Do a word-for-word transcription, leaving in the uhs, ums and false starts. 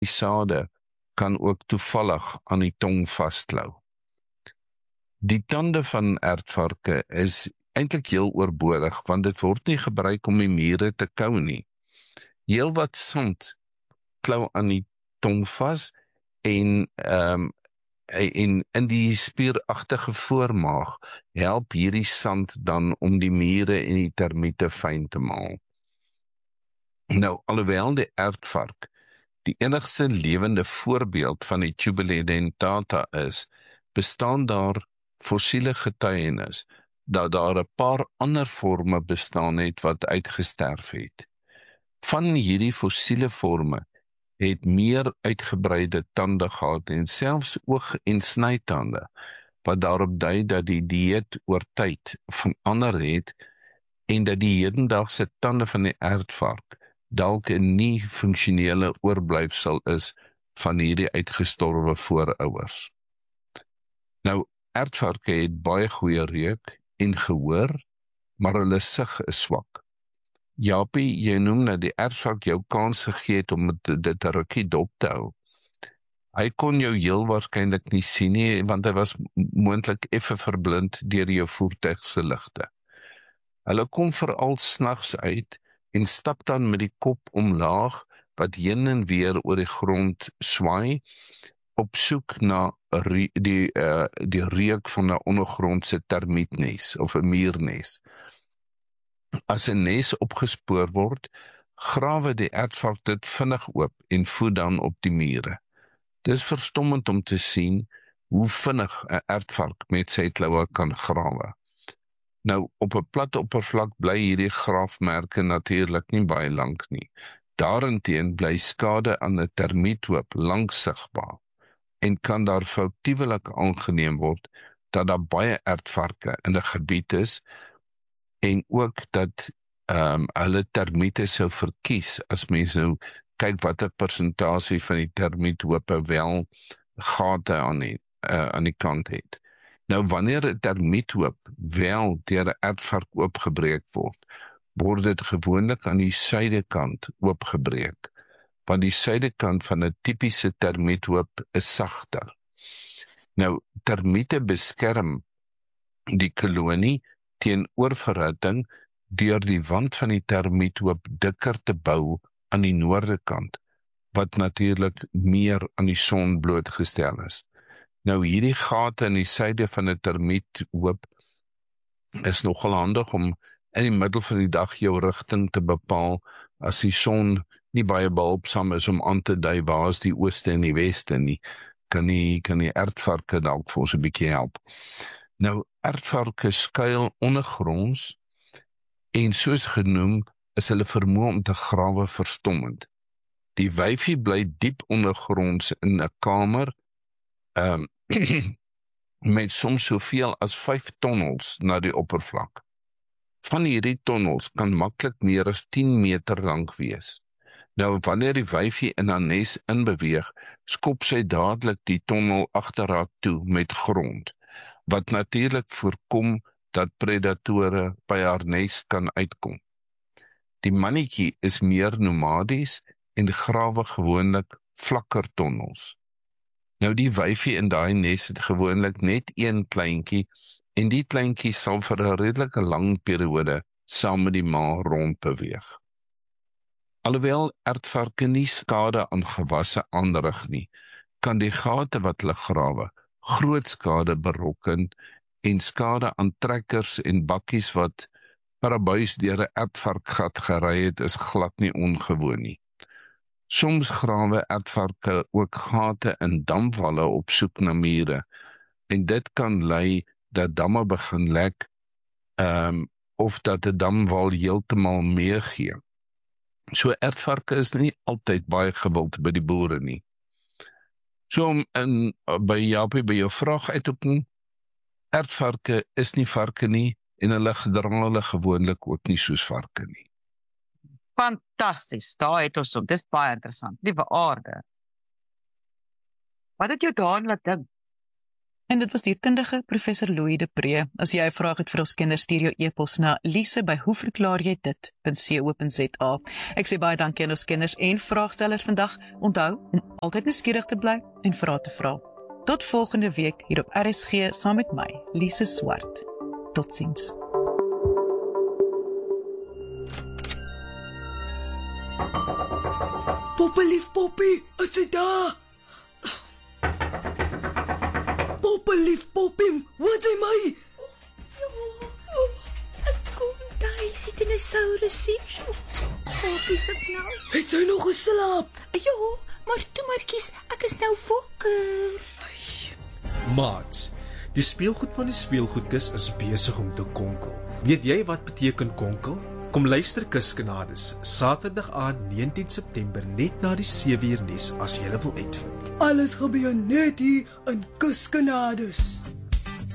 die sade kan ook toevallig aan die tong vasklou. Die tande van aardvarke is eintlik heel oorbodig, want dit word nie gebruik om die mure te kou nie. Heel wat sand klou aan die tong vas en um, en in die spieragtige voormaag help hierdie sand dan om die mure en die termiete fyn te maal. Nou, alhoewel die aardvark die enigste lewende voorbeeld van die Tubulae dentata is, bestaan daar fossiele getuienis dat daar 'n paar ander vorme bestaan het wat uitgesterf het. Van hierdie fossiele vorme het meer uitgebreide tande gehad en selfs oog- en snytande, wat daarop dui dat die dieet oor tyd verander het en dat die hedendaagse tande van die aardvark dalk 'n nie funksionele oorblyfsel is van hierdie uitgestorwe voorouers. Nou, aardvarke het baie goeie reuk en gehoor, maar hulle sig is swak. Japie, jy noem dat die aardvark jou kans gegee het om dit, dit 'n rukkie dop te hou. Hy kon jou heel waarskynlik nie sien nie, want hy was moontlik effe verblind deur jou voertuig se ligte. Hulle kom veral snags uit en stap dan met die kop omlaag, wat heen en weer oor die grond swaai, op soek na die, uh, die reuk van 'n ondergrondse termietnes of 'n muurnes. As 'n nes opgespoor word, grawe die aardvark dit vinnig oop en voed dan op die mure. Dis verstommend om te sien hoe vinnig 'n aardvark met sy kloue kan grawe. Nou, op 'n plat oppervlak bly hierdie graafmerke natuurlik nie baie lank nie. Daarenteen bly skade aan 'n termiethoop lank sigbaar en kan daar foutiewelik aangeneem word dat daar baie aardvarke in 'n gebied is en ook dat um, hulle termiete sou verkies as mens nou kyk wat 'n persentasie van die termiethoope wel gate aan die, uh, aan die kant het. Nou, wanneer 'n termiethoop wel deur 'n aardvark oopgebreek word, word dit gewoonlik aan die suidekant oopgebreek, want die suidekant van 'n tipiese termiethoop is sagter. Nou, termiete beskerm die kolonie teen oorverhitting deur die wand van die termiethoop dikker te bou aan die noorde kant, wat natuurlik meer aan die son blootgestel is. Nou, hierdie gate in die suide van 'n termiethoop is nogal handig om in die middel van die dag jou rigting te bepaal as die son nie baie behulpsaam is om aan te dui waar is die ooste en die weste nie, kan die, kan die aardvarke dalk vir ons 'n bietjie help. Nou, aardvarke skuil ondergronds en soos genoem is hulle vermoë om te grawe verstommend. Die wyfie bly diep ondergronds in 'n kamer um, met soms soveel as vyf tonnels na die oppervlak. Van hierdie tonnels kan maklik meer as tien meter lank wees. Nou, wanneer die wyfie in haar nes inbeweeg, skop sy dadelik die tonnel agter haar toe met grond, wat natuurlik voorkom dat predatore by haar nes kan uitkom. Die mannetjie is meer nomadies en grawe gewoonlik vlakker tonnels. Nou, die wyfie in daai nes het gewoonlik net een kleintjie en die kleintjie sal vir 'n redelike lang periode saam met die ma rondbeweeg. Alhoewel aardvarke nie skade aan gewasse aanrig nie, kan die gate wat hulle grawe groot skade berokken en skade aan trekkers en bakkies wat parabuis deur 'n aardvarkgat gery het is glad nie ongewoon nie. Soms grawe aardvarke ook gate in damwalle op soek na mure en dit kan lei dat damme begin lek um, of dat 'n damwal heeltemal meegee. So aardvarke is nie altyd baie gewild by die boere nie. So om in, by Japie, by jou vraag uit te kom, aardvarke is nie varke nie en hulle gedra hulle gewoonlik ook nie soos varke nie. Fantasties, daar het ons ook, dis baie interessant, liewe aarde. Wat het jou daaraan laat dink? En dit was dierkundige professor Louis de Pre. As jy 'n vraag het vir ons kinders, stuur jou e-pos na lise by hoe verklaar jy dit punt co punt za. Ek sê baie dankie aan ons kinders en vraagstellers vandag. Onthou om altyd nuuskierig te bly en vrae te vra. Tot volgende week hier op R S G saam met my, Lise Swart. Totsiens. Poppelief Poppie, is jy daar? Poppelief Poppie, wat is my? Ek kom daar, sy dinosaurusie. Poppie sit nou. Het sy nog geslaap? Ja, maar toe Markies, ek is nou wakker. Maats, die speelgoed van die speelgoedkus is besig om te konkel. Weet jy wat beteken konkel? Kom luister Kuskenades, Saterdag aan negentien September net na die sewe uur nuus as jy wil uitvind. Alles gebeur net hier in Kuskenades.